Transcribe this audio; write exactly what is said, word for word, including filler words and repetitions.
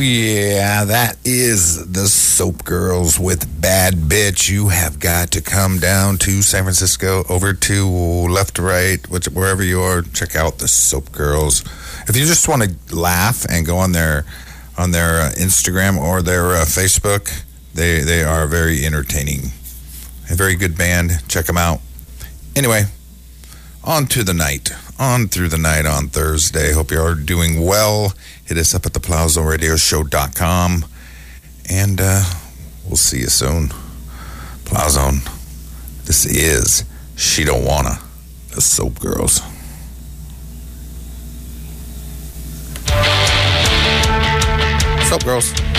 yeah, that is the Soap Girls with Bad Bitch. You have got to come down to San Francisco, over to left to right, which, wherever you are, check out the Soap Girls. If you just want to laugh and go on their on their uh, Instagram or their uh, Facebook, they they are very entertaining. A very good band. Check them out. Anyway, on to the night. On through the night on Thursday. Hope you are doing well. Hit us up at the plaza radio show dot com. And uh, we'll see you soon. Plowzone. This is She Don't Wanna, the Soap Girls. Soap Girls.